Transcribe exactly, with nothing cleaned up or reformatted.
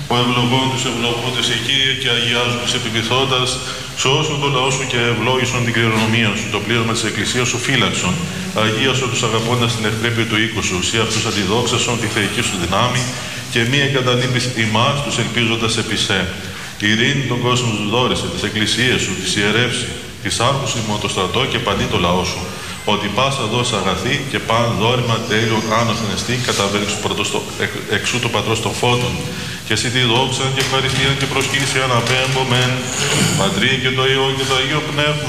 Ο ευλογών τους ευλογούντες η Κύριε και αγιάζουν τους επιπιθώντας, σώσουν το λαό σου και ευλόγησον την κληρονομία σου, το πλήρωμα της Εκκλησίας σου φύλαξον. Αγίασον τους αγαπώντας την ευπρέπεια του οίκου σου, σύ αυτούς αντιδόξασον τη θεϊκή σου δυνάμει και μη εγκαταλείπεις ημάς τους ελπίζοντας επί σε. Ειρήνη τον κόσμο σου δόρισε, τις εκκλησίες σου, τις ιερεύσει, τις άρχους ημών το στρατό και παντί το λαό σου. Ότι πάσα δώσει αγαθή και παν δόρημα τέλειων άνωθεν εστί καταβέλξου εξού του πατρός των φώτων. Και εσύ τη δόξα και ευχαριστία και προσκύνηση αναπέμπομεν, Πατρί και το Υιό και το Αγίο Πνεύμα.